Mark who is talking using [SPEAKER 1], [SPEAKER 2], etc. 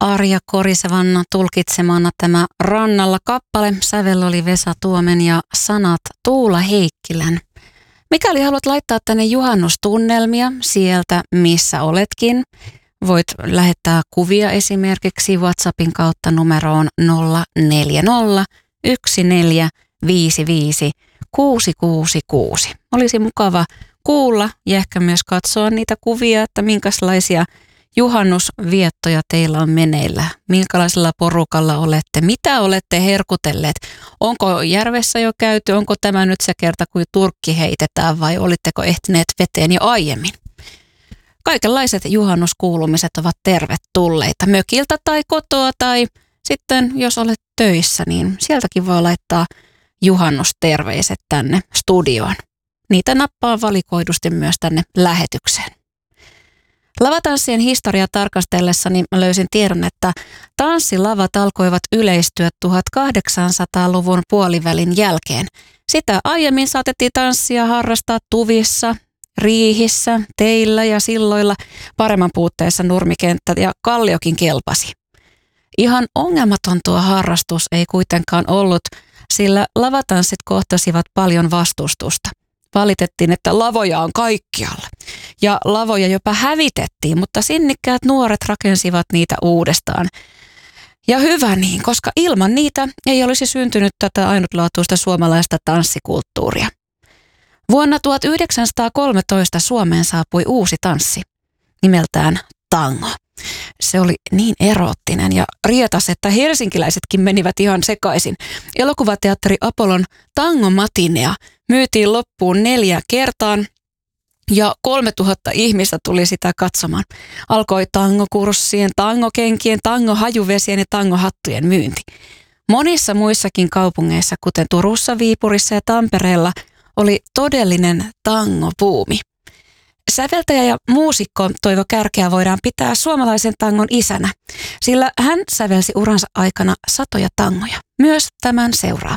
[SPEAKER 1] Arja Korisevan tulkitsemana tämä Rannalla kappale. Sävel oli Vesa Tuomen ja sanat Tuula Heikkilän. Mikäli haluat laittaa tänne juhannustunnelmia sieltä, missä oletkin, voit lähettää kuvia esimerkiksi WhatsAppin kautta numeroon 040 1455 666. Olisi mukava kuulla ja ehkä myös katsoa niitä kuvia, että minkälaisia juhannusviettoja teillä on meneillä. Minkälaisella porukalla olette? Mitä olette herkutelleet? Onko järvessä jo käyty? Onko tämä nyt se kerta, kun turkki heitetään vai olitteko ehtineet veteen jo aiemmin? Kaikenlaiset juhannuskuulumiset ovat tervetulleita mökiltä tai kotoa tai sitten jos olet töissä, niin sieltäkin voi laittaa juhannusterveiset tänne studioon. Niitä nappaa valikoidusti myös tänne lähetykseen. Lavatanssien historiaa tarkastellessani löysin tiedon, että tanssilavat alkoivat yleistyä 1800-luvun puolivälin jälkeen. Sitä aiemmin saatettiin tanssia harrastaa tuvissa, riihissä, teillä ja silloilla, paremman puutteessa nurmikenttä ja kalliokin kelpasi. Ihan ongelmaton tuo harrastus ei kuitenkaan ollut, sillä lavatanssit kohtasivat paljon vastustusta. Valitettiin, että lavoja on kaikkialla ja lavoja jopa hävitettiin, mutta sinnikkäät nuoret rakensivat niitä uudestaan. Ja hyvä niin, koska ilman niitä ei olisi syntynyt tätä ainutlaatuista suomalaista tanssikulttuuria. Vuonna 1913 Suomeen saapui uusi tanssi, nimeltään tango. Se oli niin eroottinen ja rietas, että helsinkiläisetkin menivät ihan sekaisin. Elokuvateatteri Apollon tangomatinea myytiin loppuun 4 kertaan ja 3000 ihmistä tuli sitä katsomaan. Alkoi tangokurssien, tangokenkien, tangohajuvesien ja tangohattujen myynti. Monissa muissakin kaupungeissa, kuten Turussa, Viipurissa ja Tampereella, oli todellinen tangobuumi. Säveltäjä ja muusikko Toivo Kärkeä voidaan pitää suomalaisen tangon isänä, sillä hän sävelsi uransa aikana satoja tangoja, myös tämän seuraava.